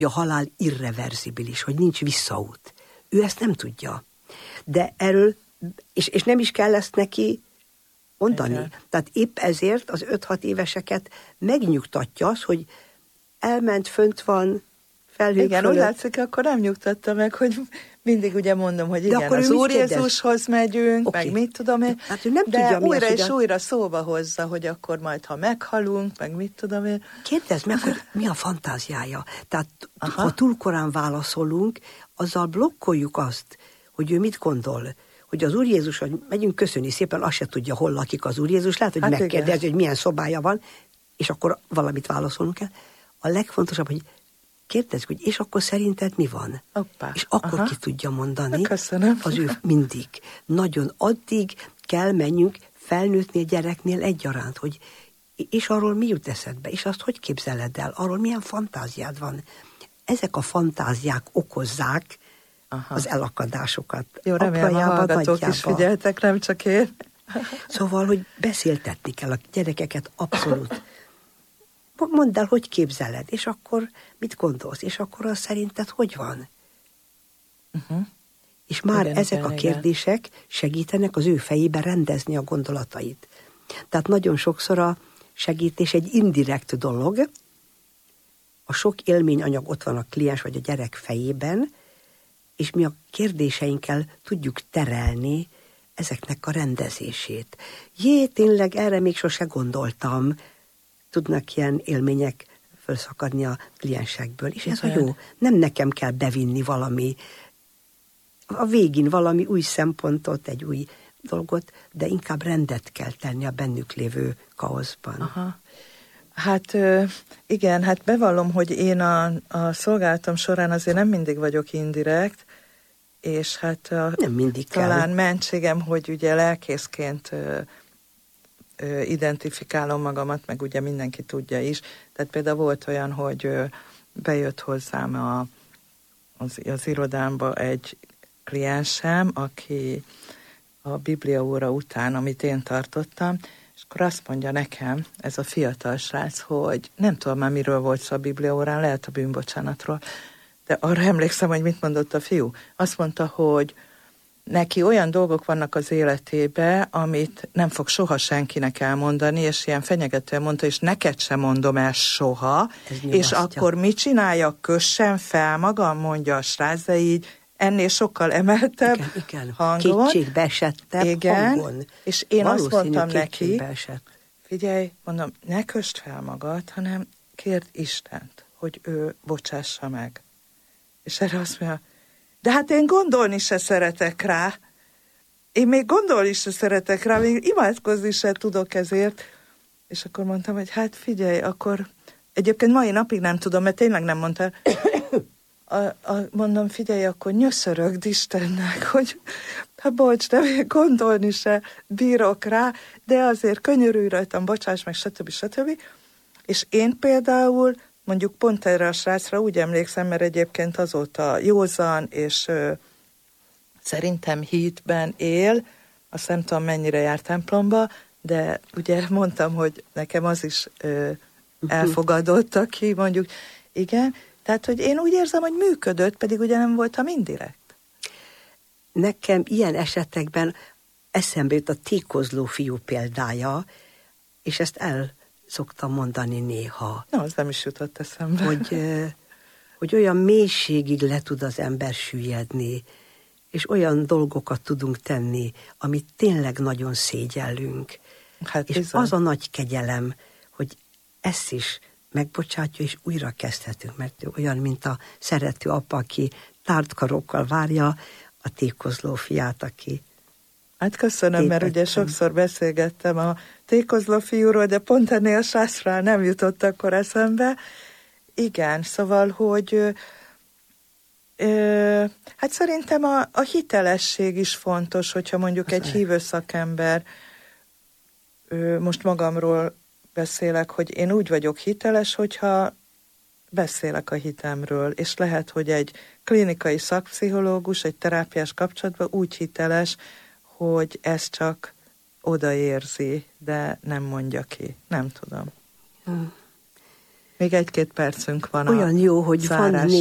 a halál irreverzibilis, hogy nincs visszaút. Ő ezt nem tudja. De erről, és nem is kell ezt neki mondani. Igen. Tehát épp ezért az 5-6 éveseket megnyugtatja az, hogy elment, fönt van, felhők igen, fölött. úgy látszik, akkor nem nyugtatta meg, hogy mindig ugye mondom, hogy igen, az Úr Jézushoz megyünk, okay. Meg mit tudom én, hát nem de tudja, újra és újra szóba hozza, hogy akkor majd, ha meghalunk, meg mit tudom én. Kérdezd meg, hogy mi a fantáziája. Tehát ha túl korán válaszolunk, azzal blokkoljuk azt, hogy ő mit gondol. Hogy az Úr Jézus, hogy megyünk köszönni szépen, azt se tudja, hol lakik az Úr Jézus. Lehet, hogy megkérdezi, hogy milyen szobája van, és akkor valamit válaszolnunk kell. A legfontosabb, hogy kérdezzük, hogy és akkor szerinted mi van? Hoppá. És akkor ki tudja mondani. Köszönöm. Az ő mindig. Nagyon addig kell menjünk felnőttni a gyereknél egyaránt, hogy és arról mi jut eszedbe, és azt hogy képzeled el, arról milyen fantáziád van. Ezek a fantáziák okozzák az elakadásokat. Jó, remélem a hallgatók is figyeltek, nem csak én. Szóval, hogy beszéltetni kell a gyerekeket abszolút. Mondd el, hogy képzeled, és akkor mit gondolsz, és akkor az szerinted hogy van? És már igen, ezek a kérdések segítenek az ő fejébe rendezni a gondolatait. Tehát nagyon sokszor a segítés egy indirekt dolog, a sok élményanyag ott van a kliens vagy a gyerek fejében, és mi a kérdéseinkkel tudjuk terelni ezeknek a rendezését. Tényleg erre még sose gondoltam. Tudnak ilyen élmények felszakadni a kliensekből, és ez a jó. Nem nekem kell bevinni valami, a végén valami új szempontot, egy új dolgot, de inkább rendet kell tenni a bennük lévő kaoszban. Hát igen, hát bevallom, hogy én a szolgálatom során azért nem mindig vagyok indirekt, és hát nem mindig talán kell. mentségem, hogy ugye lelkészként identifikálom magamat, meg ugye mindenki tudja is. Tehát például volt olyan, hogy bejött hozzám az irodámba egy kliensem, aki a bibliaóra után, amit én tartottam, és akkor azt mondja nekem, ez a fiatal srác, hogy nem tudom már miről volt szó a bibliaórán, lehet a bűnbocsánatról, de arra emlékszem, hogy mit mondott a fiú. Azt mondta, hogy neki olyan dolgok vannak az életébe, amit nem fog soha senkinek elmondani, és ilyen fenyegetően mondta, és neked sem mondom el soha, és akkor mit csináljak, kössem fel magam, mondja a srác, de így ennél sokkal emeltebb hangon. Kétségbeesettebb hangon. És én azt mondtam neki, figyelj, mondom, ne kösd fel magad, hanem kérd Istent, hogy ő bocsássa meg. És erre azt mondja, de hát én gondolni se szeretek rá. Én még gondolni se szeretek rá, még imádkozni se tudok ezért. És akkor mondtam, hogy hát figyelj, akkor egyébként mai napig nem tudom, mert tényleg nem mondta. Mondom, figyelj, akkor nyöszörögd Istennek, hogy hát bocs, de még gondolni se bírok rá, de azért könyörülj rajtam, bocsáss meg, stb. És én például mondjuk pont erre a srácra úgy emlékszem, mert egyébként azóta józan, és szerintem hitben él, azt nem tudom mennyire jár templomba, de ugye mondtam, hogy nekem az is elfogadott, aki mondjuk, igen, tehát, hogy én úgy érzem, hogy működött, pedig ugye nem voltam indirekt. Nekem ilyen esetekben eszembe jut a tékozló fiú példája, és ezt szoktam mondani néha. Na, az nem is jutott eszembe. Hogy olyan mélységig le tud az ember süllyedni, és olyan dolgokat tudunk tenni, amit tényleg nagyon szégyellünk. Hát és bizony. Az a nagy kegyelem, hogy ezt is megbocsátja, és újra kezdhetünk, mert ő olyan, mint a szerető apa, aki tárt karokkal várja a tékozló fiát, aki hát köszönöm, mert ugye sokszor beszélgettem a tékozló fiúról, de pont ennél a srácról nem jutott akkor eszembe. Igen, szóval, hogy hát szerintem a hitelesség is fontos, hogyha mondjuk egy hívő szakember, most magamról beszélek, hogy én úgy vagyok hiteles, hogyha beszélek a hitemről, és lehet, hogy egy klinikai szakpszichológus, egy terápiás kapcsolatban úgy hiteles, hogy ez csak odaérzi, de nem mondja ki. Nem tudom. Még 1-2 percünk van. Olyan jó, hogy van